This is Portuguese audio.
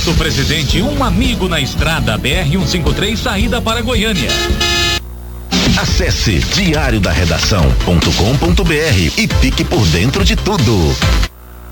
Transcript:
Posto Presidente, um amigo na estrada BR-153, saída para Goiânia. Acesse diariodaredação.com.br e fique por dentro de tudo.